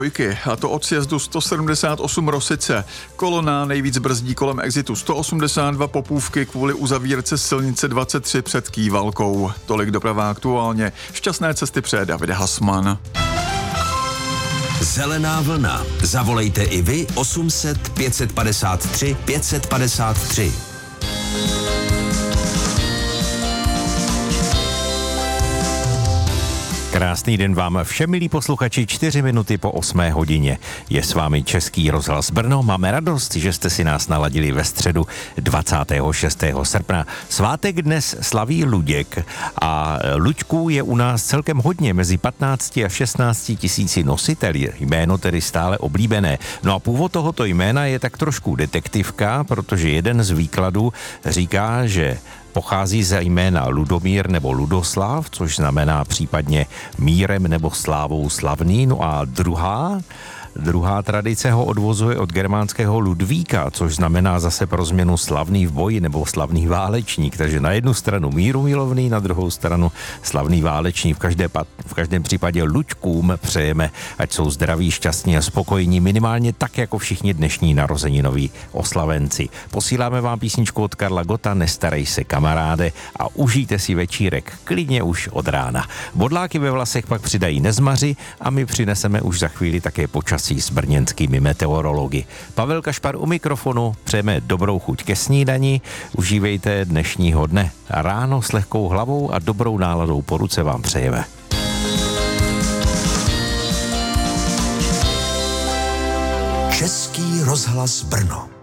A to od sjezdu 178 Rosice. Kolona nejvíc brzdí kolem exitu 182 Popůvky kvůli uzavírce silnice 23 před Kývalkou. Tolik doprava aktuálně. Šťastné cesty přeje David Hasman. Zelená vlna. Zavolejte i vy 800 553 553. Krásný den vám všem, milí posluchači, 4 minuty po 8 hodině. Je s vámi Český rozhlas Brno. Máme radost, že jste si nás naladili ve středu 26. srpna. Svátek dnes slaví Luděk a Luďků je u nás celkem hodně, mezi 15 a 16 tisíci nositeli. Jméno tedy stále oblíbené. No a původ tohoto jména je tak trošku detektivka, protože jeden z výkladů říká, že pochází ze jména Ludomír nebo Ludoslav, což znamená případně mírem nebo slávou slavný. No a druhá tradice ho odvozuje od germánského Ludvíka, což znamená zase pro změnu slavný v boji nebo slavný válečník. Takže na jednu stranu míru milovný, na druhou stranu slavný válečník. V každém případě Luďkům přejeme, ať jsou zdraví, šťastní a spokojení, minimálně tak jako všichni dnešní narozeninoví oslavenci. Posíláme vám písničku od Karla Gotta, Nestarej se kamaráde, a užijte si večírek klidně už od rána. Bodláky ve vlasech pak přidají nezmaři a my přineseme už za chvíli také počasí s brněnskými meteorology. Pavel Kašpar u mikrofonu, přejeme dobrou chuť ke snídani, užívejte dnešního dne. Ráno s lehkou hlavou a dobrou náladou po ruce vám přejeme. Český rozhlas Brno.